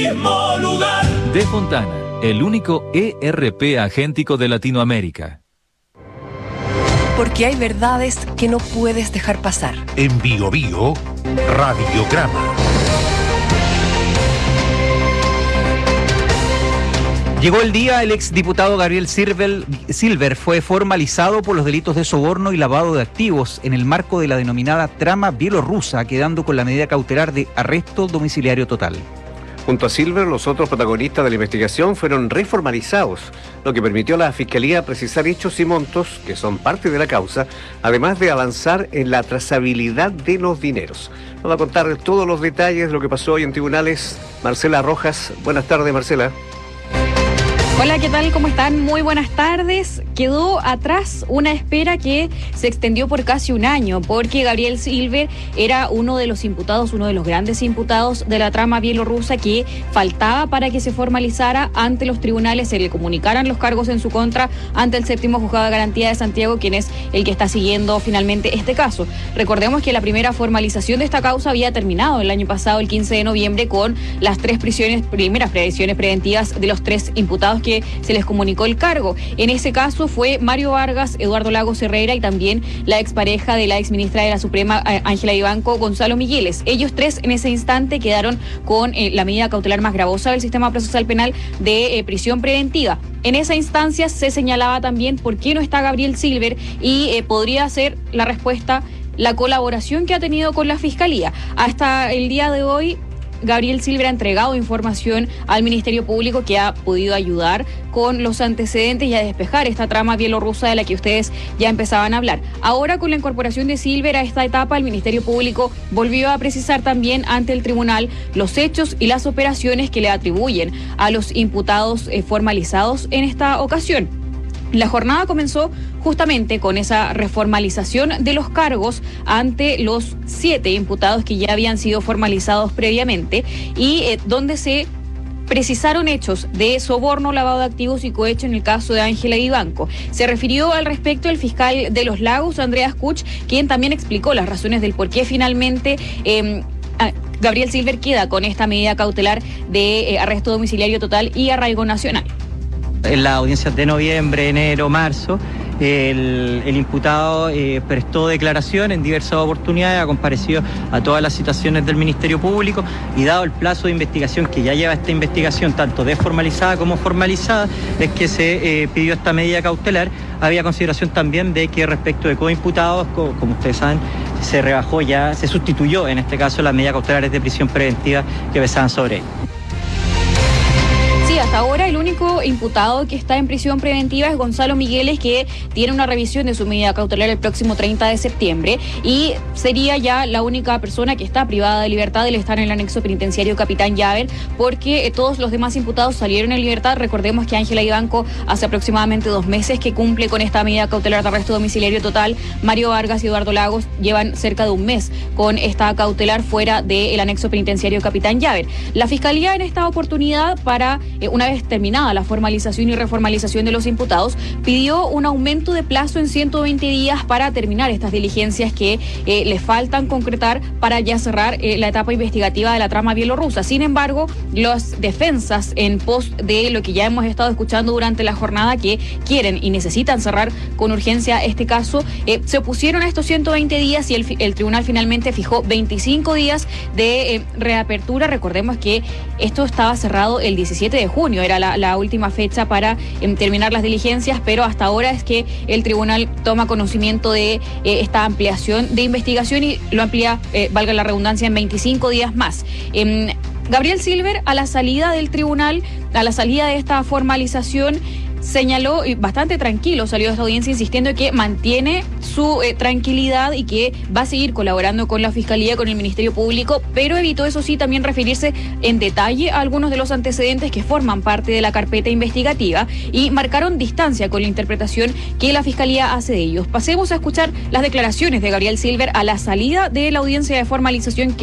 mismo lugar. De Fontana, el único ERP agéntico de Latinoamérica. Porque hay verdades que no puedes dejar pasar. En Bio Bio, Radiograma. Llegó el día, el exdiputado Gabriel Silver fue formalizado por los delitos de soborno y lavado de activos en el marco de la denominada trama bielorrusa, quedando con la medida cautelar de arresto domiciliario total. Junto a Silver, los otros protagonistas de la investigación fueron reformalizados, lo que permitió a la Fiscalía precisar hechos y montos que son parte de la causa, además de avanzar en la trazabilidad de los dineros. Nos va a contar todos los detalles de lo que pasó hoy en tribunales Marcela Rojas. Buenas tardes, Marcela. Hola, ¿qué tal? ¿Cómo están? Muy buenas tardes. Quedó atrás una espera que se extendió por casi un año, porque Gabriel Silver era uno de los imputados, uno de los grandes imputados de la trama bielorrusa que faltaba para que se formalizara ante los tribunales, se le comunicaran los cargos en su contra ante el séptimo juzgado de garantía de Santiago, quien es el que está siguiendo finalmente este caso. Recordemos que la primera formalización de esta causa había terminado el año pasado, el 15 de noviembre, con las primeras prisiones preventivas de los 3 imputados que se les comunicó el cargo. En ese caso fue Mario Vargas, Eduardo Lagos Herrera y también la expareja de la exministra de la Suprema, Ángela Vivanco, Gonzalo Migueles. Ellos 3 en ese instante quedaron con la medida cautelar más gravosa del sistema procesal penal de prisión preventiva. En esa instancia se señalaba también por qué no está Gabriel Silver y podría ser la respuesta la colaboración que ha tenido con la Fiscalía. Hasta el día de hoy, Gabriel Silver ha entregado información al Ministerio Público que ha podido ayudar con los antecedentes y a despejar esta trama bielorrusa de la que ustedes ya empezaban a hablar. Ahora, con la incorporación de Silver a esta etapa, el Ministerio Público volvió a precisar también ante el tribunal los hechos y las operaciones que le atribuyen a los imputados formalizados en esta ocasión. La jornada comenzó justamente con esa reformalización de los cargos ante los 7 imputados que ya habían sido formalizados previamente y donde se precisaron hechos de soborno, lavado de activos y cohecho en el caso de Ángela Vivanco. Se refirió al respecto el fiscal de Los Lagos, Andreas Kuch, quien también explicó las razones del por qué finalmente Gabriel Silver queda con esta medida cautelar de arresto domiciliario total y arraigo nacional. En las audiencias de noviembre, enero, marzo, el imputado prestó declaración en diversas oportunidades, ha comparecido a todas las citaciones del Ministerio Público y dado el plazo de investigación que ya lleva esta investigación, tanto desformalizada como formalizada, es que se pidió esta medida cautelar. Había consideración también de que respecto de coimputados, como ustedes saben, se sustituyó en este caso las medidas cautelares de prisión preventiva que pesaban sobre él. Sí, hasta ahora el único imputado que está en prisión preventiva es Gonzalo Migueles, que tiene una revisión de su medida cautelar el próximo 30 de septiembre y sería ya la única persona que está privada de libertad al estar en el anexo penitenciario Capitán Llaver, porque todos los demás imputados salieron en libertad. Recordemos que Ángela Vivanco hace aproximadamente 2 meses que cumple con esta medida cautelar de arresto domiciliario total. Mario Vargas y Eduardo Lagos llevan cerca de un mes con esta cautelar fuera del anexo penitenciario Capitán Llaver. La Fiscalía en esta oportunidad, para una vez terminada la formalización y reformalización de los imputados, pidió un aumento de plazo en 120 días para terminar estas diligencias que les faltan concretar para ya cerrar la etapa investigativa de la trama bielorrusa. Sin embargo, las defensas en pos de lo que ya hemos estado escuchando durante la jornada, que quieren y necesitan cerrar con urgencia este caso, se opusieron a estos 120 días y el tribunal finalmente fijó 25 días de reapertura. Recordemos que esto estaba cerrado el 17 de junio, era la última fecha para terminar las diligencias, pero hasta ahora es que el tribunal toma conocimiento de esta ampliación de investigación y lo amplía, valga la redundancia, en 25 días más. Gabriel Silver, a la salida del tribunal, a la salida de esta formalización, señaló, y bastante tranquilo salió de esta audiencia, insistiendo que mantiene su tranquilidad y que va a seguir colaborando con la Fiscalía, con el Ministerio Público, pero evitó, eso sí, también referirse en detalle a algunos de los antecedentes que forman parte de la carpeta investigativa y marcaron distancia con la interpretación que la Fiscalía hace de ellos. Pasemos a escuchar las declaraciones de Gabriel Silver a la salida de la audiencia de formalización que